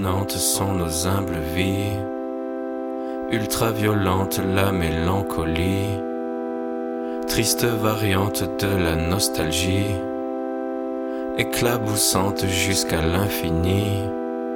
fascinantes sont nos humbles vies. Ultra violente la mélancolie, triste variante de la nostalgie, éclaboussante jusqu'à l'infini.